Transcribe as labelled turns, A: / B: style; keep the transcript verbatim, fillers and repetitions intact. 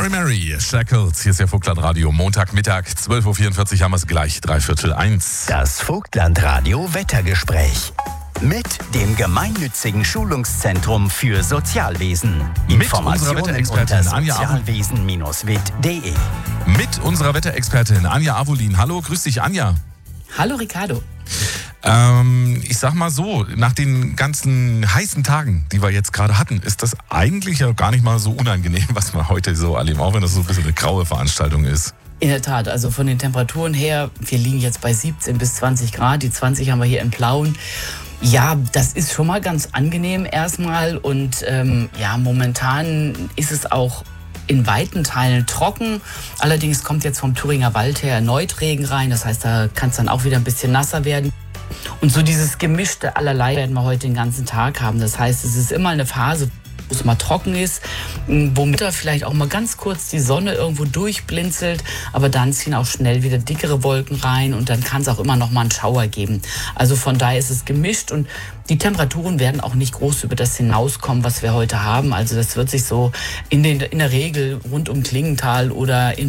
A: Mary Mary, Shackles, hier ist ja Vogtland-Radio, Montagmittag, zwölf Uhr vierundvierzig haben wir es gleich, dreiviertel eins.
B: Das Vogtland-Radio Wettergespräch. Mit dem gemeinnützigen Schulungszentrum für Sozialwesen.
A: Mit unserer Wetterexpertin
B: unter
A: Anja
B: sozialwesen Bindestrich w i t punkt d e.
A: Mit unserer Wetterexpertin Anja Avolin. Hallo, grüß dich Anja.
C: Hallo Ricardo.
A: Ähm, ich sag mal so, nach den ganzen heißen Tagen, die wir jetzt gerade hatten, ist das eigentlich ja gar nicht mal so unangenehm, was wir heute so erleben, auch wenn das so ein bisschen eine graue Veranstaltung ist.
C: In der Tat, also von den Temperaturen her, wir liegen jetzt bei siebzehn bis zwanzig Grad, die zwanzig haben wir hier in Plauen. Ja, das ist schon mal ganz angenehm erstmal und ähm, ja, momentan ist es auch in weiten Teilen trocken. Allerdings kommt jetzt vom Thüringer Wald her erneut Regen rein, das heißt, da kann es dann auch wieder ein bisschen nasser werden. Und so dieses gemischte allerlei werden wir heute den ganzen Tag haben. Das heißt, es ist immer eine Phase, wo es mal trocken ist, womit da vielleicht auch mal ganz kurz die Sonne irgendwo durchblinzelt, aber dann ziehen auch schnell wieder dickere Wolken rein und dann kann es auch immer noch mal einen Schauer geben. Also von daher ist es gemischt und die Temperaturen werden auch nicht groß über das hinauskommen, was wir heute haben. Also das wird sich so in, den, in der Regel rund um Klingenthal oder in